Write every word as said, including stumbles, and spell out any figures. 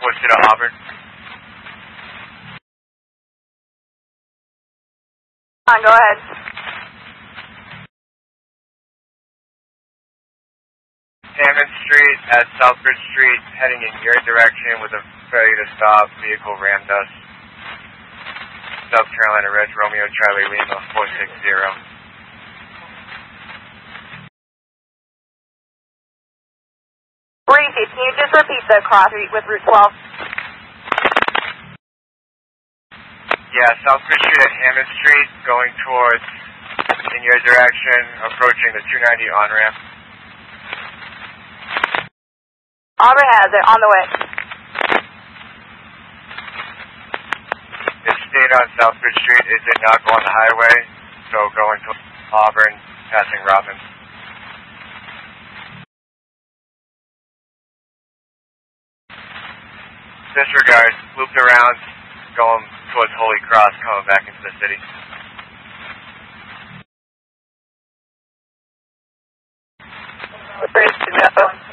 Posted to Auburn. On, go ahead. Hammond Street at Southbridge Street, heading in your direction with a failure to stop. Vehicle rammed us. South Carolina Red Romeo Charlie Lima four six zero. Reese, can you just repeat the cross with Route twelve? Yeah, Southbridge Street at Hammond Street, going towards, in your direction, approaching the two ninety on-ramp. Auburn has it, on the way. It stayed on Southbridge Street. It did not go on the highway, so going to Auburn, passing Robin. Disregard, looped around, going towards Holy Cross, coming back into the city. Great to know.